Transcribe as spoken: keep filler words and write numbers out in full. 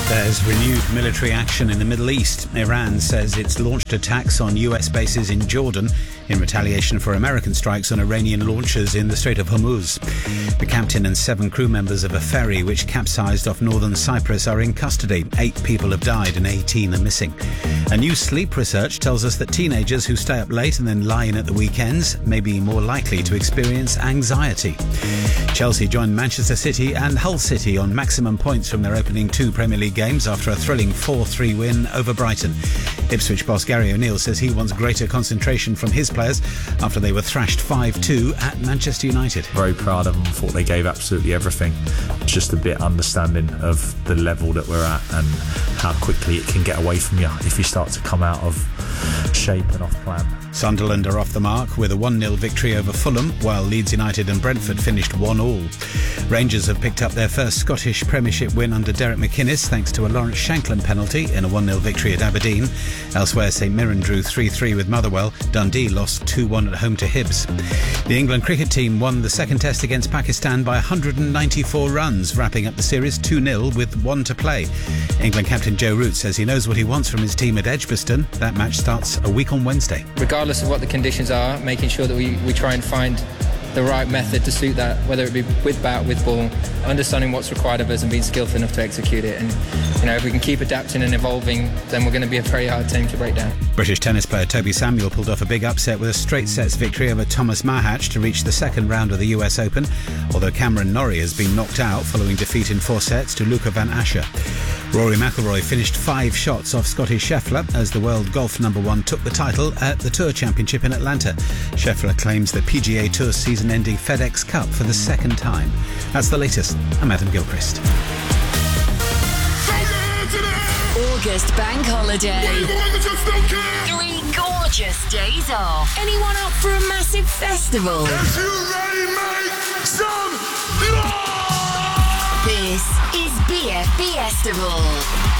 There's renewed military action in the Middle East. Iran says it's launched attacks on U S bases in Jordan in retaliation for American strikes on Iranian launchers in the Strait of Hormuz. The captain and seven crew members of a ferry which capsized off northern Cyprus are in custody. Eight people have died and eighteen are missing. A new sleep research tells us that teenagers who stay up late and then lie in at the weekends may be more likely to experience anxiety. Chelsea joined Manchester City and Hull City on maximum points from their opening two Premier League games after a thrilling four three win over Brighton. Ipswich boss Gary O'Neill says he wants greater concentration from his players after they were thrashed five two at Manchester United. Very proud of them, thought they gave absolutely everything. Just a bit understanding of the level that we're at and how quickly it can get away from you if you start to come out of shape and off plan. Sunderland are off the mark with a one nil victory over Fulham, while Leeds United and Brentford finished one all. Rangers have picked up their first Scottish Premiership win under Derek McInnes thanks to a Lawrence Shankland penalty in a one nil victory at Aberdeen. Elsewhere, St Mirren drew three three with Motherwell. Dundee lost two one at home to Hibs. The England cricket team won the second test against Pakistan by one hundred ninety-four runs, wrapping up the series two nil with one to play. England captain Joe Root says he knows what he wants from his team at Edgbaston. That match starts a week on Wednesday. Regardless of what the conditions are, making sure that we, we try and find the right method to suit that, whether it be with bat, with ball, understanding what's required of us and being skillful enough to execute it. And, you know, if we can keep adapting and evolving, then we're going to be a very hard team to break down. British tennis player Toby Samuel pulled off a big upset with a straight sets victory over Thomas Mahatch to reach the second round of the U S Open, although Cameron Norrie has been knocked out following defeat in four sets to Luca van Asscher. Rory McIlroy finished five shots off Scotty Scheffler as the world golf number one took the title at the Tour Championship in Atlanta. Scheffler claims the P G A Tour season-ending FedEx Cup for the second time. That's the latest. I'm Adam Gilchrist. August Bank Holiday. Three gorgeous days off. Anyone up for a massive festival? If you ready, make some noise! This is B F B Festival.